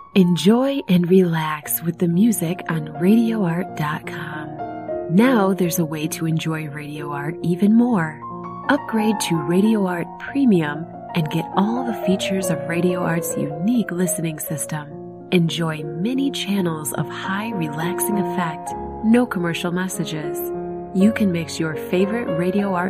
Enjoy and relax with the music on RadioArt.com. Now there's a way to enjoy Radio Art even more. Upgrade to Radio Art Premium and get all the features of Radio Art's unique listening system. Enjoy many channels of high relaxing effect, no commercial messages. You can mix your favorite Radio Art